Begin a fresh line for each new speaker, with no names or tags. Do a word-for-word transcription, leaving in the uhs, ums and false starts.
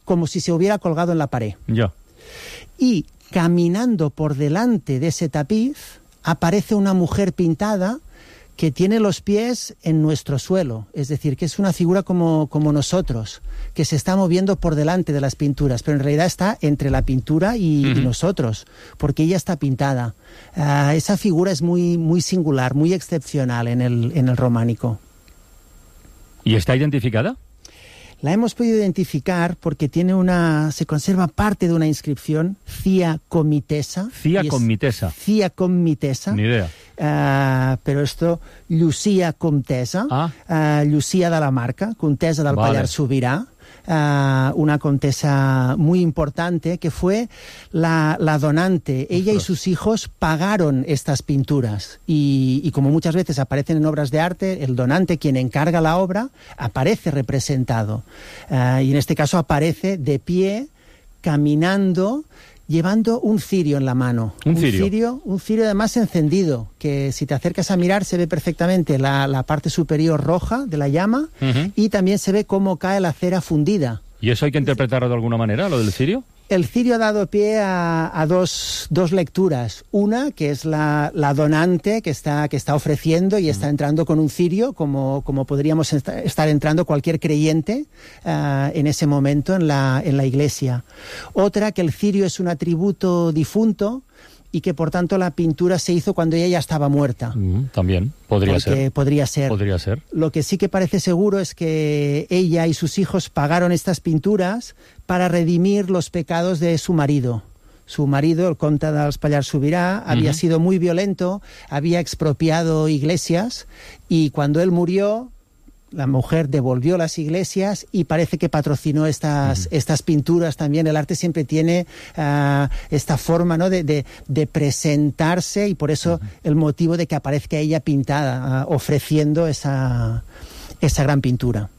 como si se hubiera colgado en la pared.
Ya.
Y caminando por delante de ese tapiz aparece una mujer pintada que tiene los pies en nuestro suelo, es decir, que es una figura como, como nosotros, que se está moviendo por delante de las pinturas, pero en realidad está entre la pintura y, uh-huh. y nosotros, porque ella está pintada. Uh, esa figura es muy, muy singular, muy excepcional en el, en el románico.
¿Y está identificada?
La hemos podido identificar porque tiene una, se conserva parte de una inscripción, Cia Comitesa.
Cia Comitesa.
Cia Comitesa.
Ni idea.
Uh, però esto, Llucia Comtesa,
ah.
uh, Llucia de la Marca, Comtesa del vale. Pallars Sobirà, uh, una contesa muy importante que fue la, la donante. Ella y sus hijos pagaron estas pinturas y, y como muchas veces aparecen en obras de arte, el donante, quien encarga la obra, aparece representado. Uh, y en este caso aparece de pie, caminando, llevando un cirio en la mano.
¿Un cirio?
Un cirio, un cirio además encendido, que si te acercas a mirar se ve perfectamente la, la parte superior roja de la llama, uh-huh. y también se ve cómo cae la cera fundida.
¿Y eso hay que interpretarlo de alguna manera, lo del cirio?
El cirio ha dado pie a, a dos, dos lecturas. Una, que es la, la donante que está, que está ofreciendo y está entrando con un cirio, como, como podríamos estar entrando cualquier creyente uh, en ese momento en la, en la iglesia. Otra, que el cirio es un atributo difunto y que por tanto la pintura se hizo cuando ella ya estaba muerta.
Mm, también, podría
Porque
ser.
Podría ser.
Podría ser.
Lo que sí que parece seguro es que ella y sus hijos pagaron estas pinturas para redimir los pecados de su marido. Su marido, el conde dels Pallars Sobirà, uh-huh. había sido muy violento, había expropiado iglesias y cuando él murió, la mujer devolvió las iglesias y parece que patrocinó estas, uh-huh. estas pinturas también. El arte siempre tiene uh, esta forma, ¿no?, de, de, de presentarse y por eso uh-huh. el motivo de que aparezca ella pintada, uh, ofreciendo esa, esa gran pintura.